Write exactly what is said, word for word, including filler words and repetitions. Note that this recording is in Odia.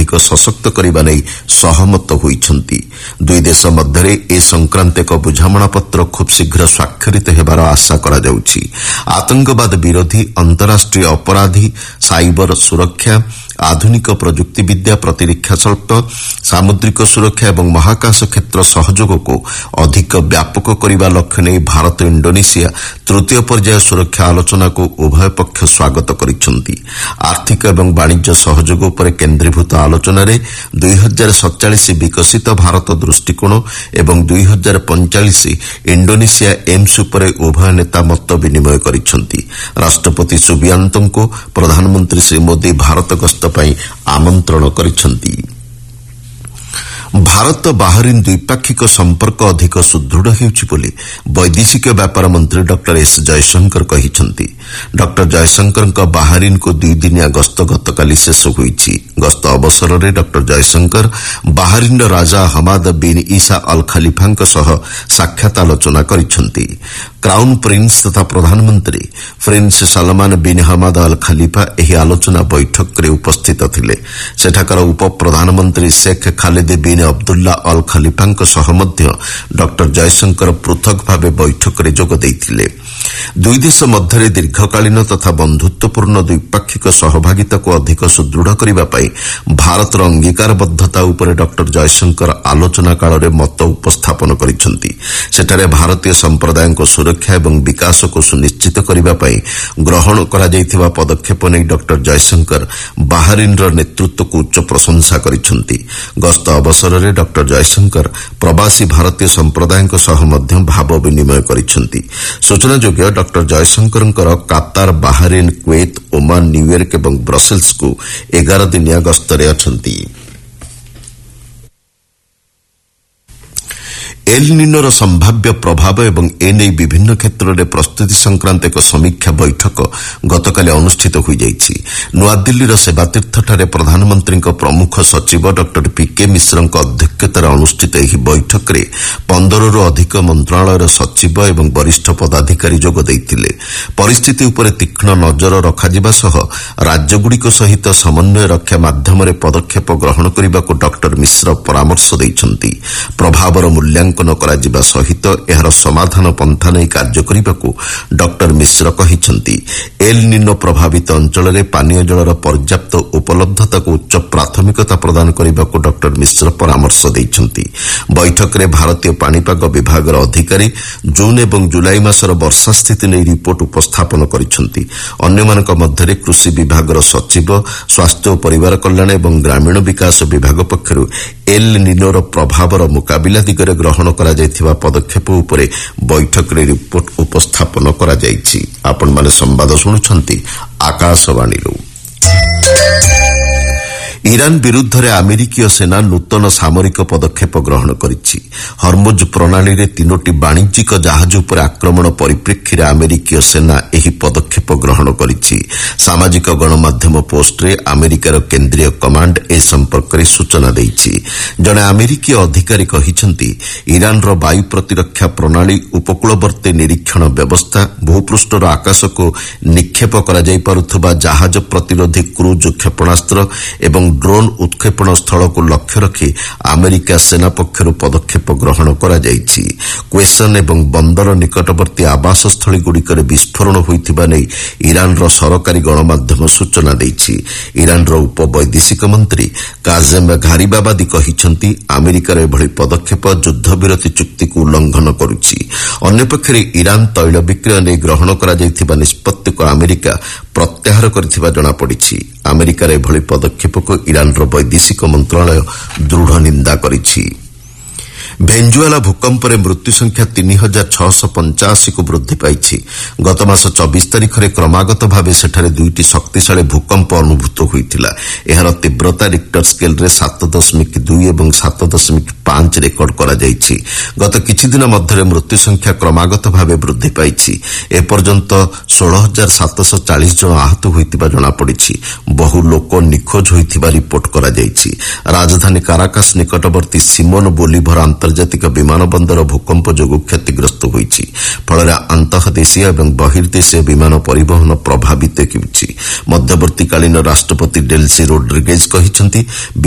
ଅଧିକ ସଶକ୍ତ କରିବା ନେଇ ସହମତ ହୋଇଛନ୍ତି। ଦୁଇ ଦେଶ ମଧ୍ୟରେ ଏ ସଂକ୍ରାନ୍ତ ଏକ ବୁଝାମଣାପତ୍ର ଖୁବ୍ ଶୀଘ୍ର ସ୍ୱାକ୍ଷରିତ ହେବାର ଆଶା କରାଯାଉଛି। ଆତଙ୍କବାଦ ବିରୋଧୀ, ଅନ୍ତରାଷ୍ଟ୍ରୀୟ ଅପରାଧୀ, ସାଇବର ସୁରକ୍ଷା, ଆଧୁନିକ ପ୍ରଯୁକ୍ତିବିଦ୍ୟା, ପ୍ରତିରକ୍ଷା ଶିଳ୍ପ, ସାମୁଦ୍ରିକ ସୁରକ୍ଷା ଏବଂ ମହାକାଶ କ୍ଷେତ୍ର ସହଯୋଗକୁ ଅଧିକ ବ୍ୟାପକ କରିବା ଲକ୍ଷ୍ୟ ନେଇ ଭାରତ ଇଣ୍ଡୋନେସିଆ ତୃତୀୟ ପର୍ଯ୍ୟାୟ ସୁରକ୍ଷା ଆଲୋଚନାକୁ ଉଭୟ ପକ୍ଷ ସ୍ୱାଗତ କରିଛନ୍ତି। ଆର୍ଥିକ ଏବଂ ବାଣିଜ୍ୟ ସହଯୋଗ ଉପରେ କେନ୍ଦ୍ରୀଭୂତ ଆଲୋଚନାରେ ଦୁଇ ହଜାର ସତଚାଳିଶ ବିକଶିତ ଭାରତ ଦୃଷ୍ଟିକୋଣ ଏବଂ ଦୁଇ ହଜାର ପଇଁଚାଳିଶ ଇଣ୍ଡୋନେସିଆ ଏମ୍ସ ଉପରେ ଉଭୟ ନେତା ମତ ବିନିମୟ କରିଛନ୍ତି। ରାଷ୍ଟ୍ରପତି ସୁବିଆନ୍ତୋଙ୍କୁ ପ୍ରଧାନମନ୍ତ୍ରୀ ଶ୍ରୀ ମୋଦି ଭାରତ ଗସ୍ତ ପାଇଁ ଆମନ୍ତ୍ରଣ କରିଛନ୍ତି। ଭାରତ ବାହାରିନ୍ ଦ୍ୱିପାକ୍ଷିକ ସମ୍ପର୍କ ଅଧିକ ସୁଦୃଢ଼ ହେଉଛି ବୋଲି ବୈଦେଶିକ ବ୍ୟାପାର ମନ୍ତ୍ରୀ ଡକ୍ଟର ଏସ୍ ଜୟଶଙ୍କର କହିଛନ୍ତି। ଡକ୍ଟର ଜୟଶଙ୍କରଙ୍କ ବାହାରିନ୍କୁ ଦୁଇଦିନିଆ ଗସ୍ତ ଗତକାଲି ଶେଷ ହୋଇଛି। ଗସ୍ତ ଅବସରରେ ଡକ୍ଟର ଜୟଶଙ୍କର ବାହାରିନ୍ର ରାଜା ହମାଦ ବିନ୍ ଇସା ଅଲ୍ ଖଲିଫାଙ୍କ ସହ ସାକ୍ଷାତ ଆଲୋଚନା କରିଛନ୍ତି। କ୍ରାଉନ୍ ପ୍ରିନ୍ସ ତଥା ପ୍ରଧାନମନ୍ତ୍ରୀ prince Salman bin Hamad all Khalifa ଏହି ଆଲୋଚନା ବୈଠକରେ ଉପସ୍ଥିତ ଥିଲେ। ସେଠାକାର ଉପପ୍ରଧାନମନ୍ତ୍ରୀ ଶେଖ୍ ଖାଲିଦ୍ ବିନ୍ ଅବଦୁଲ୍ଲା ଅଲ୍ ଖଲିଫାଙ୍କ ସହ ମଧ୍ୟ ଡକ୍ଟର ଜୟଶଙ୍କର ପୃଥକ ଭାବେ ବୈଠକରେ ଯୋଗ ଦେଇଥିଲେ। ଦୁଇ ଦେଶ ମଧ୍ୟରେ ଦୀର୍ଘକାଳୀନ ତଥା ବନ୍ଧୁତ୍ୱପୂର୍ଣ୍ଣ ଦ୍ୱିପାକ୍ଷିକ ସହଭାଗିତାକୁ ଅଧିକ ସୁଦୃଢ଼ କରିବା ପାଇଁ ଭାରତର ଅଙ୍ଗୀକାରବଦ୍ଧତା ଉପରେ ଡକ୍ଟର ଜୟଶଙ୍କର ଆଲୋଚନା କାଳରେ ମତ ଉପସ୍ଥାପନ କରିଛନ୍ତି। ସେଠାରେ ଭାରତୀୟ ସମ୍ପ୍ରଦାୟଙ୍କ ସୁରକ୍ଷା ଏବଂ ବିକାଶକୁ ସୁନିଶ୍ଚିତ କରିବା ପାଇଁ ଗ୍ରହଣ କରାଯାଇଥିବା ପଦକ୍ଷେପ ନେଇ ଡକ୍ଟର ଜୟଶଙ୍କର ବାହାରିନ୍ର ନେତୃତ୍ୱକୁ ଉଚ୍ଚ ପ୍ରଶଂସା କରିଛନ୍ତି। ଗସ୍ତ ଅବସରରେ ଡକ୍ଟର ଜୟଶଙ୍କର ପ୍ରବାସୀ ଭାରତୀୟ ସମ୍ପ୍ରଦାୟଙ୍କ ସହ ମଧ୍ୟ ଭାବ ବିନିମୟ କରିଛନ୍ତି। ସୂଚନାଯୋଗ୍ୟ doctor ଜୟଶଙ୍କରଙ୍କର Qatar, Bahrain, Kuwait, Oman, New York ଏବଂ ବ୍ରସେଲ୍ସକୁ ଏଗାର ଦିନିଆ ଗସ୍ତରେ ଅଛନ୍ତି। ଏଲ୍ ନିନୋର ସମ୍ଭାବ୍ୟ ପ୍ରଭାବ ଏବଂ ଏନେଇ ବିଭିନ୍ନ କ୍ଷେତ୍ରରେ ପ୍ରସ୍ତୁତି ସଂକ୍ରାନ୍ତ ଏକ ସମୀକ୍ଷା ବୈଠକ ଗତକାଲି ଅନୁଷ୍ଠିତ ହୋଇଯାଇଛି। ନୂଆଦିଲ୍ଲୀର ସେବାତୀର୍ଥଠାରେ ପ୍ରଧାନମନ୍ତ୍ରୀଙ୍କ ପ୍ରମୁଖ ସଚିବ ଡକ୍ଟର ପିକେ ମିଶ୍ରଙ୍କ ଅଧ୍ୟକ୍ଷତାରେ ଅନୁଷ୍ଠିତ ଏହି ବୈଠକରେ ପନ୍ଦରରୁ ଅଧିକ ମନ୍ତ୍ରଣାଳୟର ସଚିବ ଏବଂ ବରିଷ୍ଠ ପଦାଧିକାରୀ ଯୋଗ ଦେଇଥିଲେ। ପରିସ୍ଥିତି ଉପରେ ତୀକ୍ଷ୍ଣ ନଜର ରଖାଯିବା ସହ ରାଜ୍ୟଗୁଡ଼ିକ ସହିତ ସମନ୍ୱୟ ରକ୍ଷା ମାଧ୍ୟମରେ ପଦକ୍ଷେପ ଗ୍ରହଣ କରିବାକୁ ଡକ୍ଟର ମିଶ୍ର ପରାମର୍ଶ ଦେଇଛନ୍ତି। ପ୍ରଭାବର ମୂଲ୍ୟାଙ୍କନ କରାଯିବା ସହିତ ଏହାର ସମାଧାନ ପନ୍ଥା ନେଇ କାର୍ଯ୍ୟ କରିବାକୁ ଡକ୍ଟର ମିଶ୍ର କହିଛନ୍ତି। ଏଲ୍ ନିନୋ ପ୍ରଭାବିତ ଅଞ୍ଚଳରେ ପାନୀୟ ଜଳର ପର୍ଯ୍ୟାପ୍ତ ଉପଲବ୍ଧତାକୁ ଉଚ୍ଚ ପ୍ରାଥମିକତା ପ୍ରଦାନ କରିବାକୁ ଡକ୍ଟର ମିଶ୍ର ପରାମର୍ଶ ଦେଇଛନ୍ତି। ବୈଠକରେ ଭାରତୀୟ ପାଣିପାଗ ବିଭାଗର ଅଧିକାରୀ ଜୁନ୍ ଏବଂ ଜୁଲାଇ ମାସର ବର୍ଷା ସ୍ଥିତି ନେଇ ରିପୋର୍ଟ ଉପସ୍ଥାପନ କରିଛନ୍ତି। ଅନ୍ୟମାନଙ୍କ ମଧ୍ୟରେ କୃଷି ବିଭାଗର ସଚିବ, ସ୍ୱାସ୍ଥ୍ୟ ଓ ପରିବାର କଲ୍ୟାଣ ଏବଂ ଗ୍ରାମୀଣ ବିକାଶ ବିଭାଗ ପକ୍ଷରୁ ଏଲ୍ ନିନୋର ପ୍ରଭାବର ମୁକାବିଲା ଦିଗରେ ଗ୍ରହଣ କରାଯାଇଥିବା ପଦକ୍ଷେପ ଉପରେ ବୈଠକରେ ରିପୋର୍ଟ ଉପସ୍ଥାପନ କରାଯାଇଛି। ଆପଣମାନେ ସମ୍ବାଦ ଶୁଣୁଛନ୍ତି ଆକାଶବାଣୀରୁ। ଇରାନ ବିରୁଦ୍ଧରେ ଆମେରିକୀୟ ସେନା ନୂତନ ସାମରିକ ପଦକ୍ଷେପ ଗ୍ରହଣ କରିଛି। ହର୍ମୁଜ୍ ପ୍ରଣାଳୀରେ ତିନୋଟି ବାଣିଜ୍ୟିକ ଜାହାଜ ଉପରେ ଆକ୍ରମଣ ପରିପ୍ରେକ୍ଷୀରେ ଆମେରିକୀୟ ସେନା ଏହି ପଦକ୍ଷେପ ଗ୍ରହଣ କରିଛି। ସାମାଜିକ ଗଣମାଧ୍ୟମ ପୋଷ୍ଟରେ ଆମେରିକାର କେନ୍ଦ୍ରୀୟ କମାଣ୍ଡ ଏ ସମ୍ପର୍କରେ ସୂଚନା ଦେଇଛି। ଜଣେ ଆମେରିକୀୟ ଅଧିକାରୀ କହିଛନ୍ତି, ଇରାନର ବାୟୁ ପ୍ରତିରକ୍ଷା ପ୍ରଣାଳୀ, ଉପକୂଳବର୍ତ୍ତୀ ନିରୀକ୍ଷଣ ବ୍ୟବସ୍ଥା, ଭୂପୃଷ୍ଠର ଆକାଶକୁ ନିକ୍ଷେପ କରାଯାଇପାରୁଥିବା ଜାହାଜ ପ୍ରତିରୋଧୀ କ୍ରୁଜ୍ କ୍ଷେପଣାସ୍ତ୍ର ଏବଂ ଡ୍ରୋନ୍ ଉତ୍କ୍ଷେପଣ ସ୍ଥଳକୁ ଲକ୍ଷ୍ୟ ରଖି ଆମେରିକା ସେନା ପକ୍ଷରୁ ପଦକ୍ଷେପ ଗ୍ରହଣ କରାଯାଇଛି। କ୍ୱେସନ୍ ଏବଂ ବନ୍ଦର ନିକଟବର୍ତ୍ତୀ ଆବାସସ୍ଥଳୀଗୁଡ଼ିକରେ ବିସ୍ଫୋରଣ ହୋଇଥିବା ନେଇ ଇରାନର ସରକାରୀ ଗଣମାଧ୍ୟମ ସୂଚନା ଦେଇଛି। ଇରାନର ଉପବୈଦେଶିକ ମନ୍ତ୍ରୀ କାଜେମ୍ ଘାରିବାବାଦୀ କହିଛନ୍ତି, ଆମେରିକାର ଏଭଳି ପଦକ୍ଷେପ ଯୁଦ୍ଧବିରତି ଚୁକ୍ତିକୁ ଉଲ୍ଲଂଘନ କରୁଛି। ଅନ୍ୟପକ୍ଷରେ ଇରାନ ତୈଳ ବିକ୍ରୟ ନେଇ ଗ୍ରହଣ କରାଯାଇଥିବା ନିଷ୍ପତ୍ତିକୁ ଆମେରିକା ପ୍ରତ୍ୟାହାର କରିଥିବା ଜଣାପଡ଼ିଛି। ଆମେରିକାର ଏଭଳି ପଦକ୍ଷେପକୁ ଇରାନର ବୈଦେଶିକ ମନ୍ତ୍ରଣାଳୟ ଦୃଢ଼ ନିନ୍ଦା କରିଛି। ଭେନେଜୁଏଲା ଭୂକମ୍ପରେ ମୃତ୍ୟୁସଂଖ୍ୟା ତିନି ହଜାର ଛଅଶହ ପଞ୍ଚାଅଶୀକୁ ବୃଦ୍ଧି ପାଇଛି। ଗତମାସ ଚବିଶ ତାରିଖରେ କ୍ରମାଗତ ଭାବେ ସେଠାରେ ଦୁଇଟି ଶକ୍ତିଶାଳୀ ଭୂକମ୍ପ ଅନୁଭୂତ ହୋଇଥିଲା। ଏହାର ତୀବ୍ରତା ରିକ୍ଟର ସ୍କେଲରେ ସାତ ଦଶମିକ ଦୁଇ ଏବଂ ସାତ ଦଶମିକ ପାଞ୍ଚ ରେକର୍ଡ କରାଯାଇଛି। ଗତ କିଛିଦିନ ମଧ୍ୟରେ ମୃତ୍ୟୁସଂଖ୍ୟା କ୍ରମାଗତ ଭାବେ ବୃଦ୍ଧି ପାଇଛି। ଏପର୍ଯ୍ୟନ୍ତ ଷୋହଳ ହଜାର ସାତଶହ ଚାଳିଶ ଜଣ ଆହତ ହୋଇଥିବା ଜଣାପଡ଼ିଛି। ବହୁ ଲୋକ ନିଖୋଜ ହୋଇଥିବା ରିପୋର୍ଟ କରାଯାଇଛି। ରାଜଧାନୀ କାରାକାସ୍ ନିକଟବର୍ତ୍ତୀ ସିମୋନ ବୋଲିଭର ଆନ୍ତର୍ଜାତିକ ବିମାନ ବନ୍ଦର ଭୂକମ୍ପ ଯୋଗୁଁ କ୍ଷତିଗ୍ରସ୍ତ ହୋଇଛି। ଫଳରେ ଆନ୍ତଃଦେଶୀୟ ଏବଂ ବହିର୍ଦେଶୀୟ ବିମାନ ପରିବହନ ପ୍ରଭାବିତ ହେଉଛି। ମଧ୍ୟବର୍ତ୍ତୀକାଳୀନ ରାଷ୍ଟ୍ରପତି ଡେଲ୍ସି ରୋଡ୍ରିଗେଜ୍ କହିଛନ୍ତି,